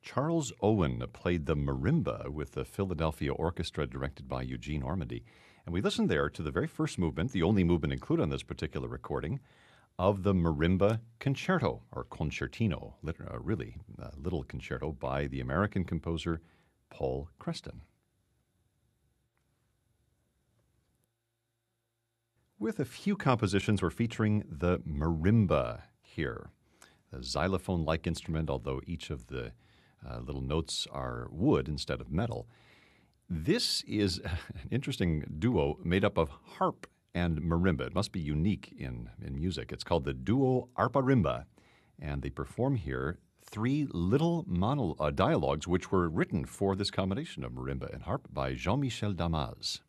Charles Owen played the marimba with the Philadelphia Orchestra directed by Eugene Ormandy. And we listened there to the very first movement, the only movement included on this particular recording, of the Marimba Concerto, or Concertino, really, little concerto by the American composer Paul Creston. With a few compositions, we're featuring the marimba here, a xylophone-like instrument, although each of the little notes are wood instead of metal. This is an interesting duo made up of harp and marimba. It must be unique in music. It's called the duo arpa-rimba, and they perform here three little dialogues which were written for this combination of marimba and harp by Jean-Michel Damas.